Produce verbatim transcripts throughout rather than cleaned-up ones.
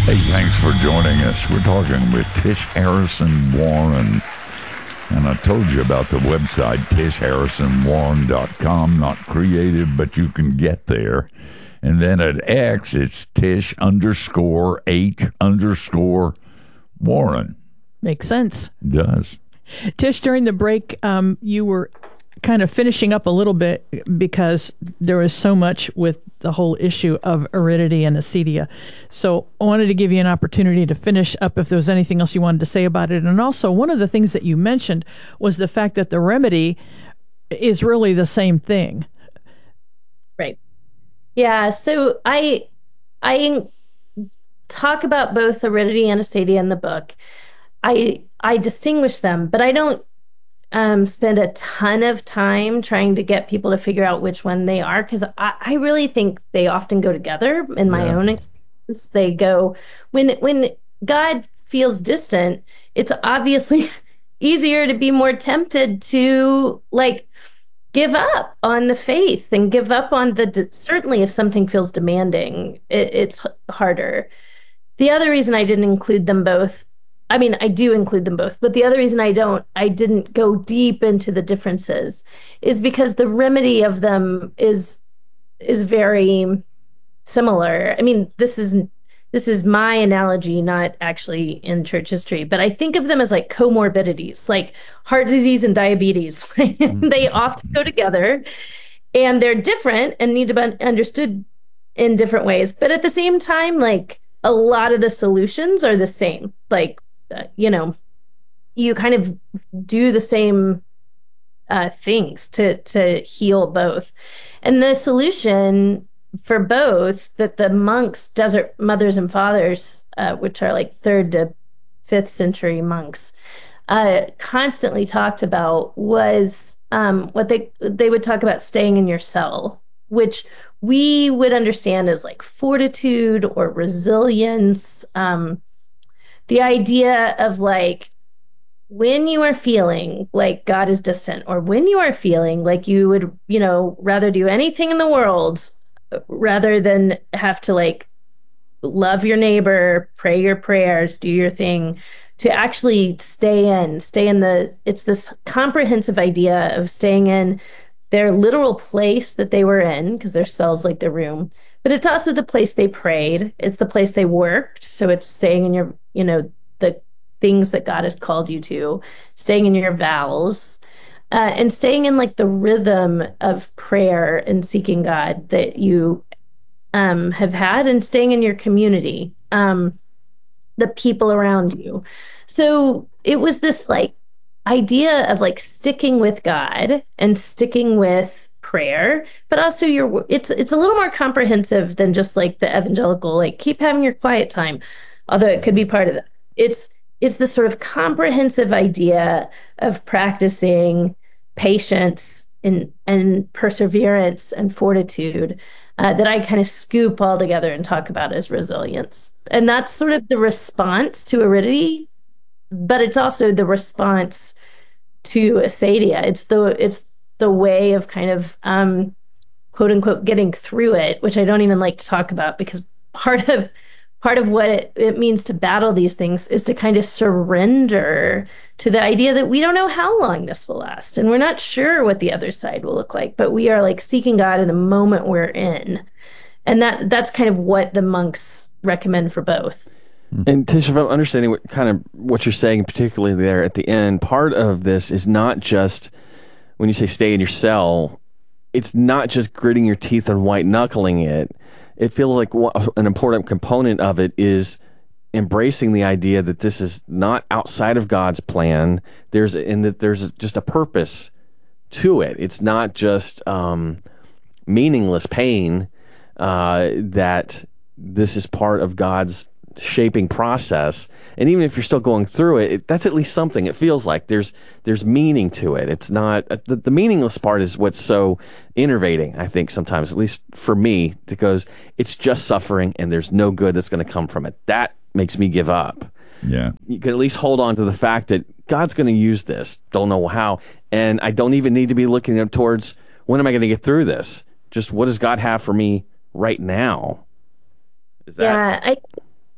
Hey, thanks for joining us. We're talking with Tish Harrison Warren. And I told you about the website, tish harrison warren dot com. Not creative, but you can get there. And then at X, it's Tish underscore H underscore Warren. Makes sense. It does. Tish, during the break, um, you were kind of finishing up a little bit because there was so much with the whole issue of aridity and acedia. So I wanted to give you an opportunity to finish up if there was anything else you wanted to say about it. And also, one of the things that you mentioned was the fact that the remedy is really the same thing. Right. Yeah. So I I talk about both aridity and acedia in the book. I I distinguish them, but I don't um, spend a ton of time trying to get people to figure out which one they are, because I, I really think they often go together. In my Yeah. own experience, they go when when God feels distant. It's obviously easier to be more tempted to like give up on the faith and give up on the de- certainly if something feels demanding, it, it's h- harder. The other reason I didn't include them both, I mean, I do include them both, but the other reason I don't, I didn't go deep into the differences is because the remedy of them is is very similar. I mean, this is this is my analogy, not actually in church history, but I think of them as like comorbidities, like heart disease and diabetes. They often go together, and they're different and need to be understood in different ways. But at the same time, like a lot of the solutions are the same. Like, uh, you know, you kind of do the same uh, things to to heal both. And the solution for both that the monks, desert mothers and fathers, uh, which are like third to fifth century monks, uh, constantly talked about was um, what they they would talk about staying in your cell, which we would understand as like fortitude or resilience. Um, the idea of like when you are feeling like God is distant, or when you are feeling like you would, you know, rather do anything in the world rather than have to like love your neighbor, pray your prayers, do your thing, to actually stay in, stay in the, it's this comprehensive idea of staying in their literal place that they were in, because their cell's like their room, but it's also the place they prayed. It's the place they worked. So it's staying in your, you know, the things that God has called you to, staying in your vows, uh, and staying in like the rhythm of prayer and seeking God that you um, have had, and staying in your community, um, the people around you. So it was this like idea of like sticking with God and sticking with prayer, but also your it's it's a little more comprehensive than just like the evangelical, like keep having your quiet time, although it could be part of that. It's it's this sort of comprehensive idea of practicing patience and and perseverance and fortitude, uh, that I kind of scoop all together and talk about as resilience. And that's sort of the response to aridity, but it's also the response to acedia. It's the it's the way of kind of um, quote unquote getting through it, which I don't even like to talk about, because part of part of what it, it means to battle these things is to kind of surrender to the idea that we don't know how long this will last, and we're not sure what the other side will look like, but we are like seeking God in the moment we're in. And that that's kind of what the monks recommend for both. And Tish, if I'm understanding what kind of what you're saying, particularly there at the end, part of this is not just when you say stay in your cell, it's not just gritting your teeth and white knuckling it. It feels like an important component of it is embracing the idea that this is not outside of God's plan. There's and that there's just a purpose to it. It's not just um, meaningless pain. Uh, that this is part of God's shaping process, and even if you're still going through it, it that's at least something. It feels like there's there's meaning to it. It's not uh, the, the meaningless part is what's so enervating, I think, sometimes, at least for me, because it's just suffering and there's no good that's going to come from it. That makes me give up. Yeah, You can at least hold on to the fact that God's going to use this, don't know how, and I don't even need to be looking up towards when am I going to get through this. Just what does God have for me right now? Is that Yeah, I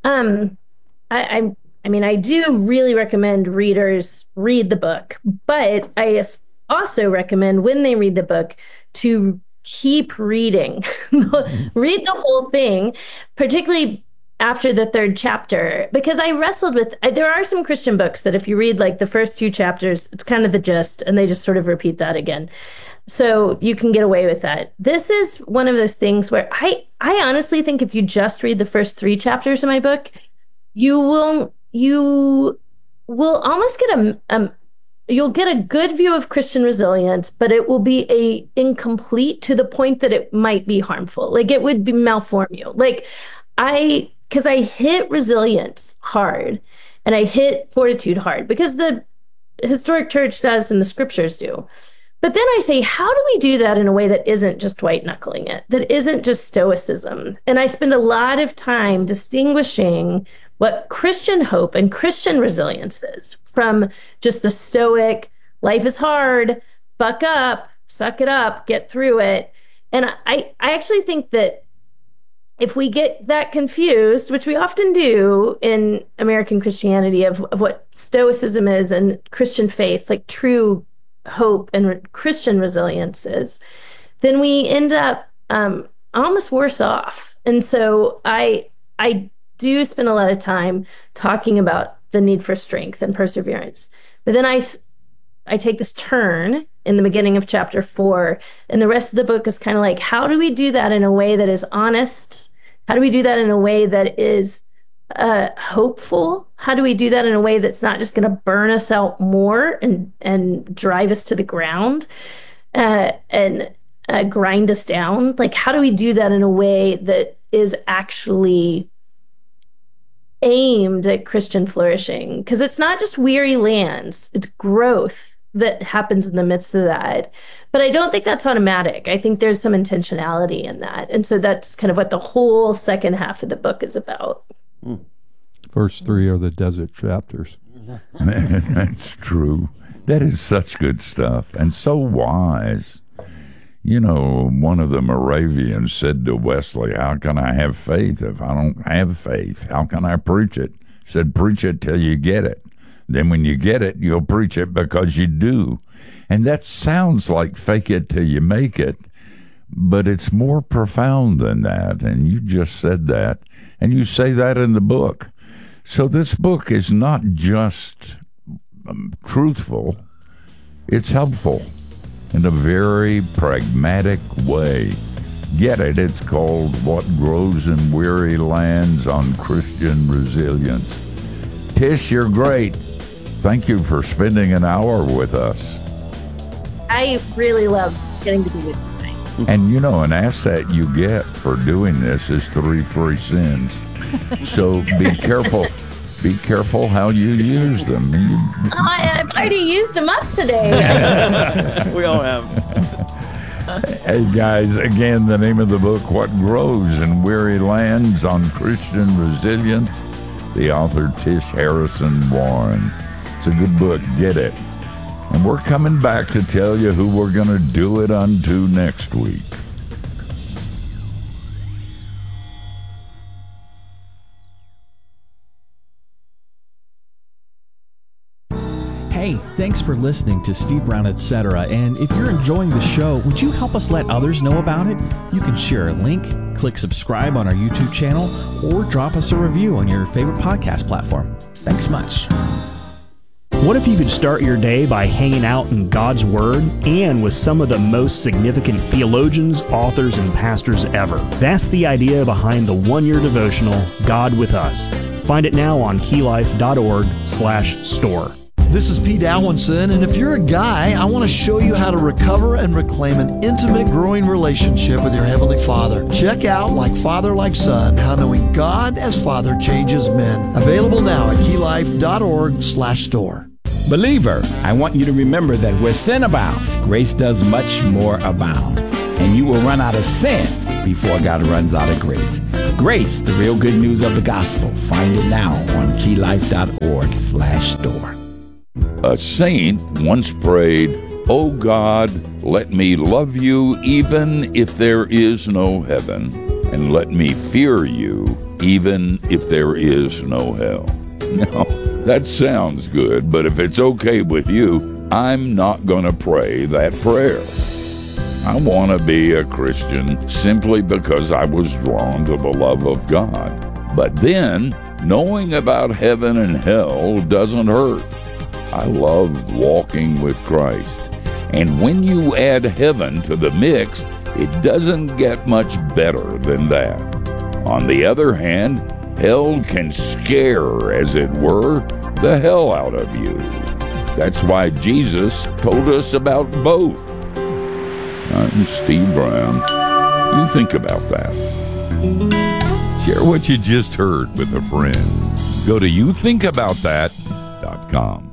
Um, I, I, I mean, I do really recommend readers read the book, but I also recommend when they read the book to keep reading, read the whole thing, particularly after the third chapter, because I wrestled with, there are some Christian books that if you read like the first two chapters, it's kind of the gist, and they just sort of repeat that again. So you can get away with that. This is one of those things where I, I honestly think if you just read the first three chapters of my book, you will, you will almost get a, a you'll get a good view of Christian resilience, but it will be a incomplete to the point that it might be harmful. Like it would be malform you. Like I, because I hit resilience hard and I hit fortitude hard because the historic church does and the scriptures do. But then I say, how do we do that in a way that isn't just white knuckling it, that isn't just stoicism? And I spend a lot of time distinguishing what Christian hope and Christian resilience is from just the stoic, life is hard, buck up, suck it up, get through it. And I, I actually think that if we get that confused, which we often do in American Christianity, of, of what stoicism is and Christian faith, like true hope and re- Christian resilience is, then we end up um, almost worse off. And so I, I do spend a lot of time talking about the need for strength and perseverance. But then I, I take this turn in the beginning of chapter four, and the rest of the book is kind of like, how do we do that in a way that is honest? How do we do that in a way that is uh, hopeful? How do we do that in a way that's not just going to burn us out more and, and drive us to the ground uh, and uh, grind us down? Like, how do we do that in a way that is actually aimed at Christian flourishing? Because it's not just weary lands, it's growth that happens in the midst of that. But I don't think that's automatic. I think there's some intentionality in that. And so that's kind of what the whole second half of the book is about. First three are the desert chapters. That's true. That is such good stuff and so wise. You know, one of the Moravians said to Wesley, how can I have faith if I don't have faith? How can I preach it? Said, preach it till you get it. Then when you get it, you'll preach it because you do. And that sounds like fake it till you make it, but it's more profound than that. And you just said that, and you say that in the book. So this book is not just um, truthful, it's helpful in a very pragmatic way. Get it? It's called What Grows in Weary Lands on Christian Resilience. Tish, you're great. Thank you for spending an hour with us. I really love getting to be with you tonight. And you know, an asset you get for doing this is three free sins. So be careful. Be careful how you use them. You, I, I've already used them up today. We all have. Hey guys, again, the name of the book, What Grows in Weary Lands on Christian Resilience. The author, Tish Harrison Warren. It's a good book. Get it. And we're coming back to tell you who we're going to do it unto next week. Hey, thanks for listening to Steve Brown, et cetera. And if you're enjoying the show, would you help us let others know about it? You can share a link, click subscribe on our YouTube channel, or drop us a review on your favorite podcast platform. Thanks much. What if you could start your day by hanging out in God's Word and with some of the most significant theologians, authors, and pastors ever? That's the idea behind the one-year devotional, God with Us. Find it now on keylife.org slash store. This is Pete Alwinson, and if you're a guy, I want to show you how to recover and reclaim an intimate, growing relationship with your Heavenly Father. Check out Like Father, Like Son, How Knowing God as Father Changes Men. Available now at keylife.org slash store. Believer, I want you to remember that where sin abounds, grace does much more abound. And you will run out of sin before God runs out of grace. Grace, the real good news of the gospel. Find it now on keylife.org slash store. A saint once prayed, "O God, let me love you even if there is no heaven, and let me fear you even if there is no hell. Now, that sounds good, but if it's okay with you, I'm not going to pray that prayer. I want to be a Christian simply because I was drawn to the love of God. But then, knowing about heaven and hell doesn't hurt. I love walking with Christ. And when you add heaven to the mix, it doesn't get much better than that. On the other hand, hell can scare, as it were, the hell out of you. That's why Jesus told us about both. I'm Steve Brown. You think about that. Share what you just heard with a friend. Go to you think about that dot com.